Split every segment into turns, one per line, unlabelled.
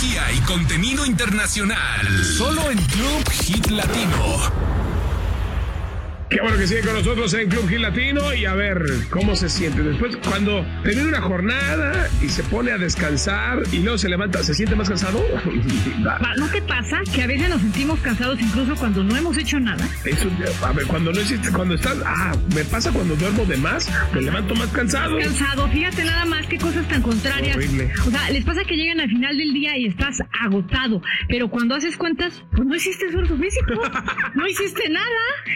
tecnología y contenido internacional. Solo en Club Hit Latino.
Qué bueno que sigue con nosotros en Club Hit Latino. Y a ver, ¿cómo se siente? Después, cuando termina una jornada y se pone a descansar y luego se levanta, ¿se siente más cansado?
¿No te pasa que a veces nos sentimos cansados incluso cuando no hemos hecho nada?
Eso, a ver, cuando no hiciste, cuando estás... me pasa cuando duermo de más, me levanto más cansado.
Cansado, fíjate nada más qué cosas tan contrarias.
Horrible.
O sea, les pasa que llegan al final del día y estás agotado, pero cuando haces cuentas, pues no hiciste esfuerzo físico, no hiciste nada.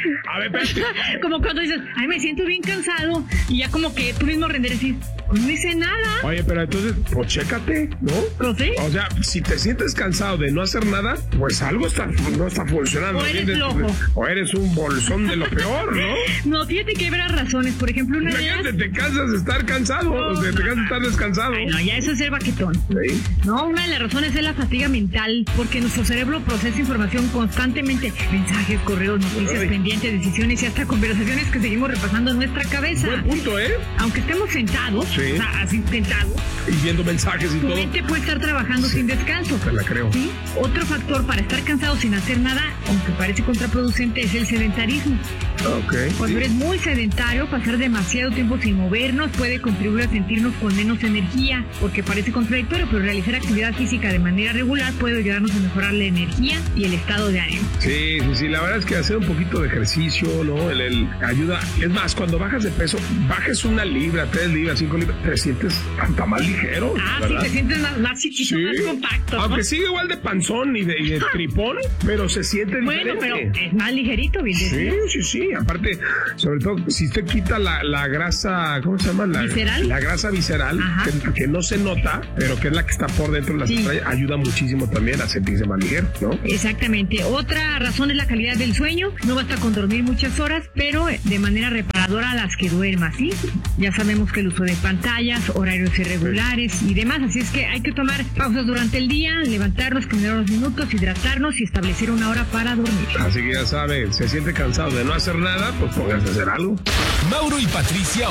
A ver, espérate.
Como cuando dices, ay, me siento bien cansado, y ya como que tú mismo decís, pues no hice nada.
Oye, pero entonces, pues chécate, ¿no?
¿No sé?
O sea, si te sientes cansado de no hacer nada, pues algo no está funcionando.
O eres flojo.
O eres un bolsón de lo peor, ¿no?
No, fíjate que hay varias razones. Por ejemplo, una de ellas...
Te cansas de estar cansado, te cansas de estar descansado.
Ay, no, ya eso es ser baquetón.
¿Sí?
No, una de las razones es la fatiga mental, porque nuestro cerebro procesa información constantemente. Mensajes, correos, noticias, pendientes, decisiones y hasta conversaciones que seguimos repasando en nuestra cabeza.
Buen punto, ¿eh?
Aunque estemos sentados,
sí,
o sea, así sentados,
y viendo mensajes y
tu
todo.
Tu mente puede estar trabajando sin descanso.
Te la creo.
¿Sí? Otro factor para estar cansado sin hacer nada, aunque parece contraproducente, es el sedentarismo.
Okay.
Cuando eres muy sedentario, pasar demasiado tiempo sin movernos puede contribuir a sentirnos con menos energía, porque parece contradictorio, pero realizar actividad física de manera regular puede ayudarnos a mejorar la energía y el estado de ánimo.
Sí, la verdad es que hacer un poquito de ejercicio, ¿no? El ayuda. Es más, cuando bajas de peso, bajes 1 libra, 3 libras, 5 libras, te sientes hasta más ligero. ¿verdad?
Sí, te sientes más chiquito, sí, más compacto, ¿no?
Aunque sigue igual de panzón y de tripón, pero se siente diferente.
Bueno, pero es más ligerito, bien decía.
Sí. Aparte, sobre todo, si usted quita la grasa, ¿cómo se llama?
¿Visceral?
La grasa visceral, que no se nota, pero que es la que está por dentro de las entrañas, ayuda muchísimo también a sentirse más ligero, ¿no?
Exactamente. Otra razón es la calidad del sueño. No basta con dormir muchas horas, pero de manera reparadora a las que duermas, ¿sí? Ya sabemos que el uso de pantallas, horarios irregulares y demás, así es que hay que tomar pausas durante el día, levantarnos, caminar unos minutos, hidratarnos y establecer una hora para dormir.
Así que ya sabe, se siente cansado de no hacer nada, pues pónganse a hacer algo.
Mauro y Patricia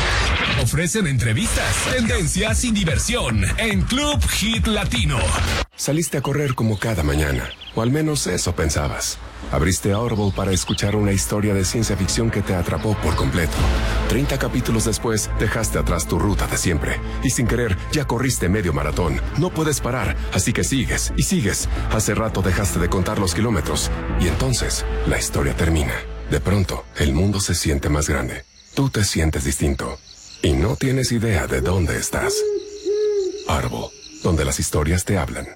ofrecen entrevistas, tendencias y diversión en Club Hit Latino.
Saliste a correr como cada mañana, o al menos eso pensabas. Abriste Audible para escuchar una historia de ciencia ficción que te atrapó por completo. 30 capítulos después, dejaste atrás tu ruta de siempre. Y sin querer, ya corriste medio maratón. No puedes parar, así que sigues y sigues. Hace rato dejaste de contar los kilómetros. Y entonces, la historia termina. De pronto, el mundo se siente más grande. Tú te sientes distinto. Y no tienes idea de dónde estás. Audible, donde las historias te hablan.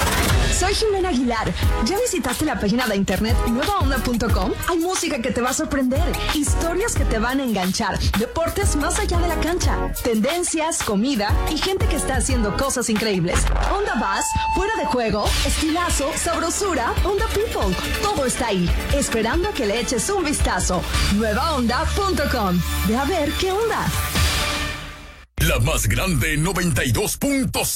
Soy Jimena Aguilar. ¿Ya visitaste la página de internet nuevaonda.com? Hay música que te va a sorprender, historias que te van a enganchar, deportes más allá de la cancha, tendencias, comida y gente que está haciendo cosas increíbles. Onda Bass, fuera de juego, estilazo, sabrosura, Onda People. Todo está ahí, esperando a que le eches un vistazo. Nuevaonda.com. Ve a ver qué onda.
La más grande 92.5